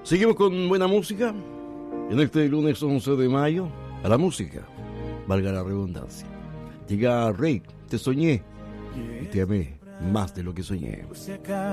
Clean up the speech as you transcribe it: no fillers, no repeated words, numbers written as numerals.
Seguimos con buena música. En este lunes 11 de mayo, a la música, valga la redundancia. Llega Rake, te soñé y te amé más de lo que soñé.